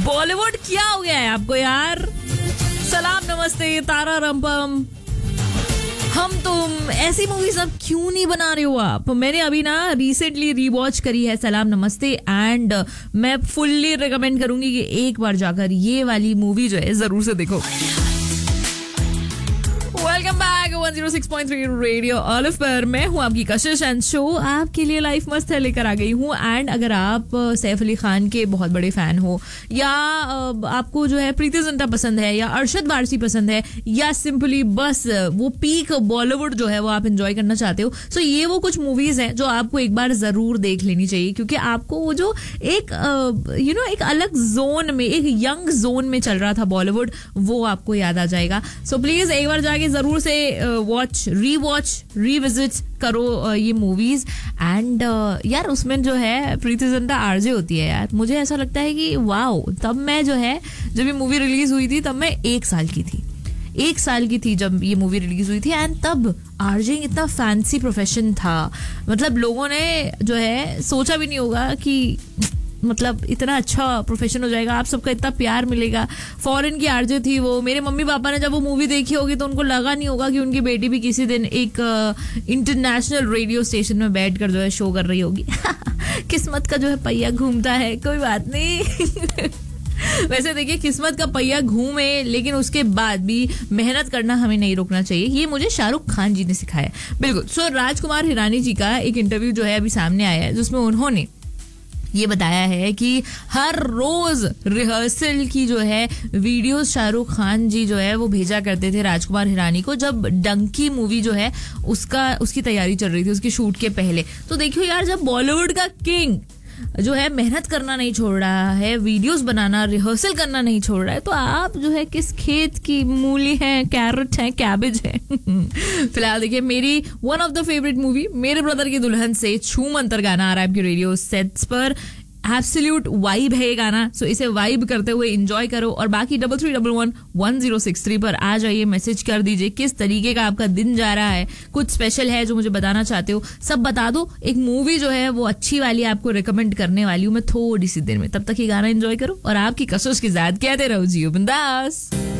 बॉलीवुड क्या हो गया है आपको यार? सलाम नमस्ते तारा रंपम, हम तुम ऐसी मूवीज अब क्यों नहीं बना रहे हो आप? मैंने अभी ना रिसेंटली रीवॉच करी है सलाम नमस्ते एंड मैं फुल्ली रिकमेंड करूंगी कि एक बार जाकर ये वाली मूवी जो है जरूर से देखो। वेलकम बैक 106.3 रेडियो ऑलिव पर मैं हूं आपकी कशिश एंड शो आपके लिए लाइफ मस्त है लेकर आ गई हूं। एंड अगर आप सैफ अली खान के बहुत बड़े फैन हो या आपको जो है प्रीति जिंटा पसंद है या अरशद वारसी पसंद है या सिंपली बस वो पीक बॉलीवुड जो है वो आप एंजॉय करना चाहते हो, सो ये वो कुछ मूवीज हैं जो आपको एक बार जरूर देख लेनी चाहिए, क्योंकि आपको वो जो एक एक अलग जोन में, एक यंग जोन में चल रहा था बॉलीवुड, वो आपको याद आ जाएगा। सो प्लीज एक बार जाके जरूर से वॉच, रीवॉच, रिविजिट करो ये मूवीज। एंड यार उसमें जो है प्रीति जिंटा आरजे होती है यार, मुझे ऐसा लगता है कि वाओ, तब मैं जो है जब ये मूवी रिलीज हुई थी तब मैं 1 साल की थी, 1 साल की थी जब ये मूवी रिलीज हुई थी। एंड तब आरजे इतना फैंसी प्रोफेशन था, मतलब लोगों ने जो है सोचा भी नहीं होगा कि मतलब इतना अच्छा प्रोफेशन हो जाएगा, आप सबका इतना प्यार मिलेगा। फॉरेन की आरजे थी वो। मेरे मम्मी पापा ने जब वो मूवी देखी होगी तो उनको लगा नहीं होगा कि उनकी बेटी भी किसी दिन एक इंटरनेशनल रेडियो स्टेशन में बैठकर जो है शो कर रही होगी। किस्मत का जो है पहिया घूमता है, कोई बात नहीं। वैसे देखिए किस्मत का पहिया घूमे, लेकिन उसके बाद भी मेहनत करना हमें नहीं रोकना चाहिए, ये मुझे शाहरुख खान जी ने सिखाया। बिल्कुल। सो राजकुमार हिरानी जी का एक इंटरव्यू जो है अभी सामने आया है, जिसमें उन्होंने ये बताया है कि हर रोज रिहर्सल की जो है वीडियोस शाहरुख खान जी जो है वो भेजा करते थे राजकुमार हिरानी को, जब डंकी मूवी जो है उसकी तैयारी चल रही थी, उसके शूट के पहले। तो देखियो यार, जब बॉलीवुड का किंग जो है मेहनत करना नहीं छोड़ रहा है, वीडियोस बनाना, रिहर्सल करना नहीं छोड़ रहा है, तो आप जो है किस खेत की मूली है, कैरेट है, कैबेज है। फिलहाल देखिए मेरी one of the favourite movie मेरे ब्रदर की दुल्हन से छू मंतर गाना आ रहा है आपके रेडियो सेट्स पर। एब्सोल्यूट वाइब है ये गाना, सो इसे वाइब करते हुए एंजॉय करो। और बाकी 33111063 पर आ जाइए, मैसेज कर दीजिए किस तरीके का आपका दिन जा रहा है, कुछ स्पेशल है जो मुझे बताना चाहते हो, सब बता दो। एक मूवी जो है वो अच्छी वाली आपको रिकमेंड करने वाली हूँ मैं थोड़ी सी देर में, तब तक ये गाना एंजॉय करो और आपकी कसोस के साथ कहते रहो जियो बिंदास।